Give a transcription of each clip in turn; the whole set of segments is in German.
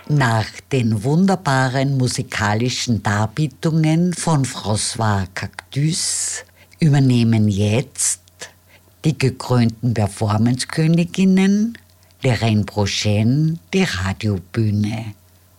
Nach den wunderbaren musikalischen Darbietungen von François Cactus übernehmen jetzt die gekrönten Performanceköniginnen Leraine Brochen die Radiobühne.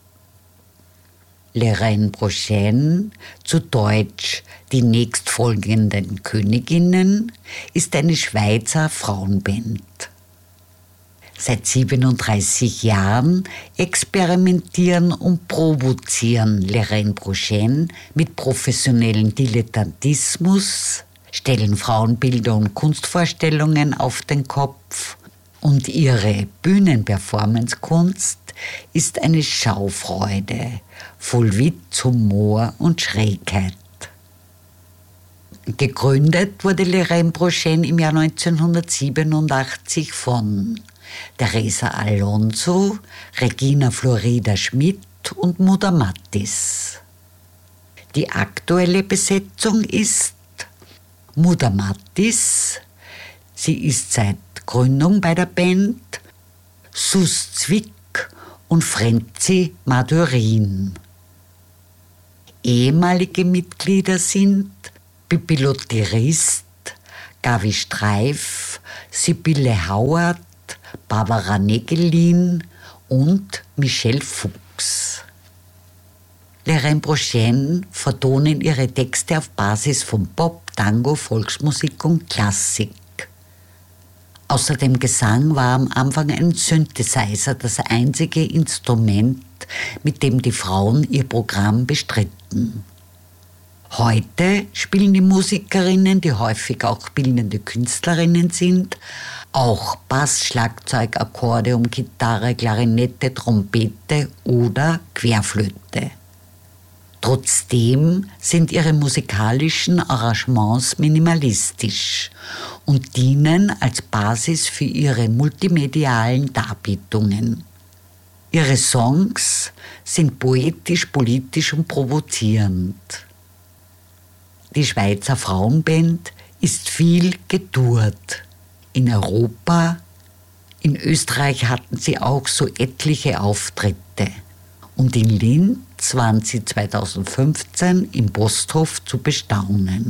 Leraine Brochen, zu Deutsch die nächstfolgenden Königinnen, ist eine Schweizer Frauenband. Seit 37 Jahren experimentieren und provozieren Leraine Brochen mit professionellem Dilettantismus, stellen Frauenbilder und Kunstvorstellungen auf den Kopf und ihre Bühnenperformancekunst ist eine Schaufreude, voll Witz, Humor und Schrägheit. Gegründet wurde Leraine Brochen im Jahr 1987 von Teresa Alonso, Regina Florida Schmidt und Muda Mattis. Die aktuelle Besetzung ist Muda Mattis, sie ist seit Gründung bei der Band, Sus Zwick und Frenzi Madurin. Ehemalige Mitglieder sind Pippi Lotterist, Gavi Streif, Sibylle Hauert, Barbara Negelin und Michelle Fuchs. Leraine Brochen vertonen ihre Texte auf Basis von Pop, Tango, Volksmusik und Klassik. Außer dem Gesang war am Anfang ein Synthesizer das einzige Instrument, mit dem die Frauen ihr Programm bestritten. Heute spielen die Musikerinnen, die häufig auch bildende Künstlerinnen sind, auch Bass, Schlagzeug, Akkordeon, Gitarre, Klarinette, Trompete oder Querflöte. Trotzdem sind ihre musikalischen Arrangements minimalistisch und dienen als Basis für ihre multimedialen Darbietungen. Ihre Songs sind poetisch, politisch und provozierend. Die Schweizer Frauenband ist viel getourt. In Europa, in Österreich hatten sie auch so etliche Auftritte. Und in Linz waren sie 2015 im Posthof zu bestaunen.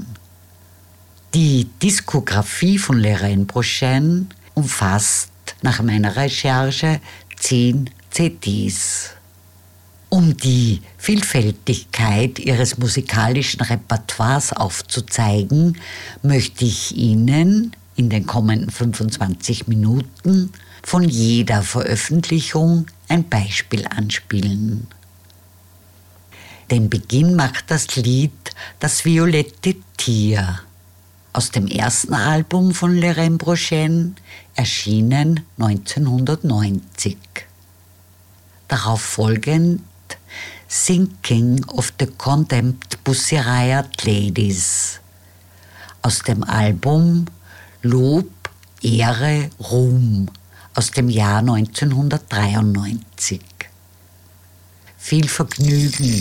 Die Diskografie von Leraine Brochen umfasst nach meiner Recherche 10 CDs. Um die Vielfältigkeit ihres musikalischen Repertoires aufzuzeigen, möchte ich Ihnen in den kommenden 25 Minuten von jeder Veröffentlichung ein Beispiel anspielen. Den Beginn macht das Lied Das violette Tier aus dem ersten Album von Leraine Brochen, erschienen 1990. Darauf folgend Thinking of the Condemned Pussy Riot Ladies aus dem Album Lob, Ehre, Ruhm aus dem Jahr 1993. Viel Vergnügen!